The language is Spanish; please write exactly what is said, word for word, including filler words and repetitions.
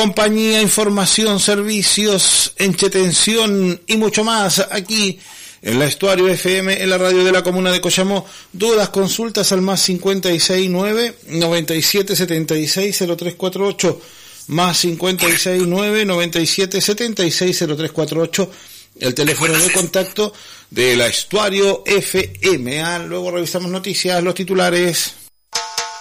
compañía, información, servicios, entretención y mucho más aquí en la Estuario F M, en la radio de la comuna de Coyamó. Dudas, consultas al más cincuenta y seis nueve, noventa y siete setenta y seis cero tres cuarenta y ocho, más cincuenta y seis nueve, noventa y siete setenta y seis cero tres cuarenta y ocho, el teléfono de contacto de la Estuario F M. ¿ah? Luego revisamos noticias, los titulares.